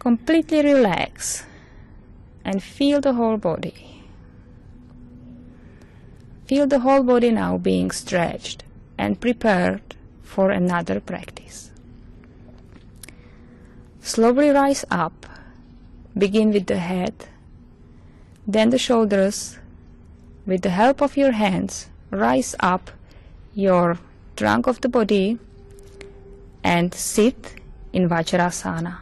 Completely relax and feel the whole body. Feel the whole body now being stretched and prepared for another practice. Slowly rise up. Begin with the head, then the shoulders. With the help of your hands, rise up your trunk of the body and sit in Vajrasana.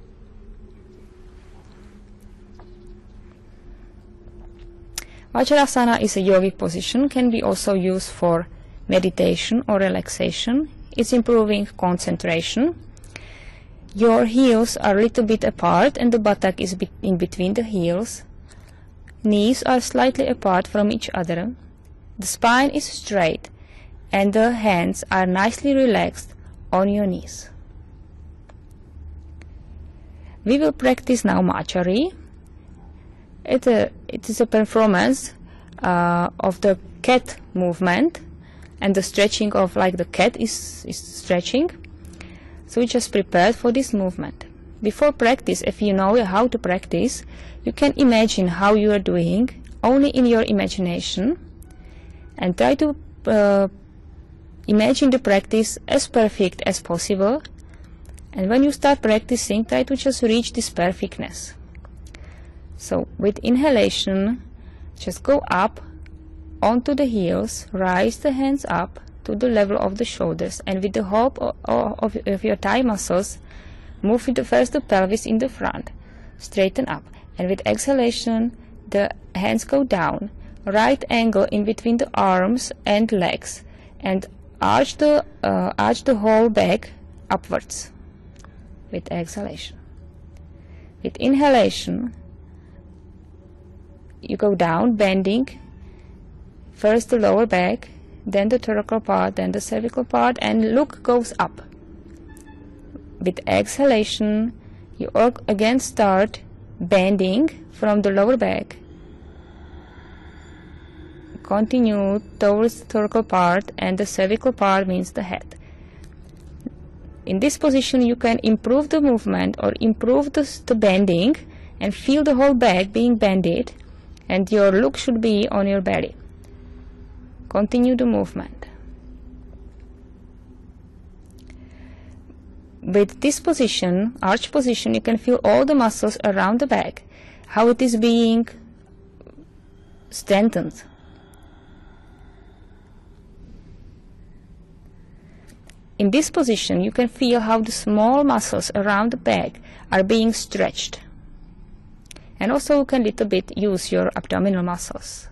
Vajrasana is a yogic position, can be also used for meditation or relaxation. It's improving concentration. Your heels are a little bit apart and the buttock is in between the heels. Knees are slightly apart from each other. The spine is straight and the hands are nicely relaxed on your knees. We will practice now Machari. It is a performance of the cat movement and the stretching of like the cat is stretching. So we just prepared for this movement. Before practice, if you know how to practice, you can imagine how you are doing only in your imagination and try to imagine the practice as perfect as possible. And when you start practicing, try to just reach this perfectness. So with inhalation, just go up onto the heels, rise the hands up to the level of the shoulders, and with the help of your thigh muscles, move with first the pelvis in the front, straighten up, and with exhalation, the hands go down, right angle in between the arms and legs, and arch the whole back upwards with exhalation. With inhalation, you go down, bending, first the lower back, then the thoracic part, then the cervical part, and look goes up. With exhalation, you again start bending from the lower back. Continue towards the thoracic part, and the cervical part means the head. In this position, you can improve the movement or improve the bending and feel the whole back being bended, and your look should be on your belly. Continue the movement. With this position, arch position, you can feel all the muscles around the back, how it is being strengthened. In this position, you can feel how the small muscles around the back are being stretched. And also you can a little bit use your abdominal muscles.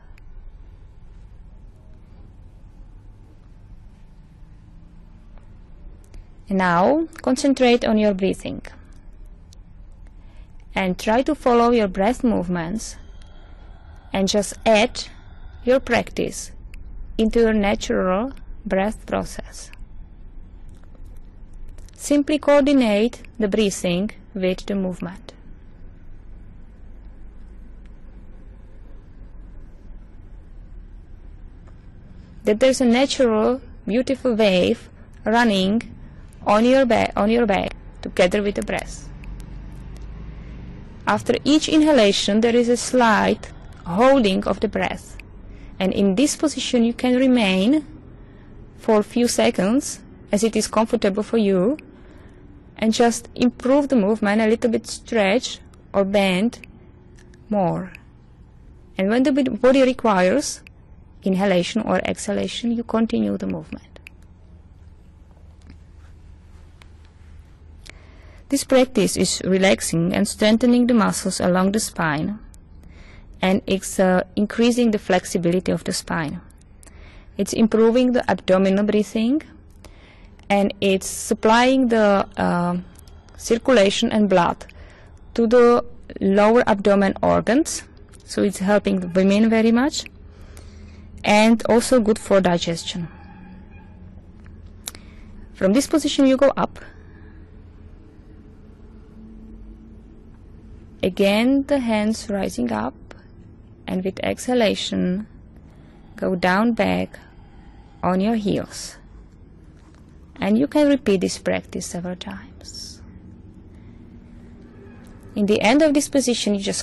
Now concentrate on your breathing and try to follow your breath movements and just add your practice into your natural breath process. Simply coordinate the breathing with the movement. That there's a natural, beautiful wave running on your back together with the breath. After each inhalation, there is a slight holding of the breath, and in this position you can remain for a few seconds as it is comfortable for you, and just improve the movement, a little bit stretch or bend more. And when the body requires inhalation or exhalation, you continue the movement. This practice is relaxing and strengthening the muscles along the spine, and it's increasing the flexibility of the spine. It's improving the abdominal breathing, and it's supplying the circulation and blood to the lower abdomen organs, so it's helping the women very much, and also good for digestion. From this position you go up. Again the hands rising up, and with exhalation go down back on your heels. And you can repeat this practice several times. In the end of this position, you just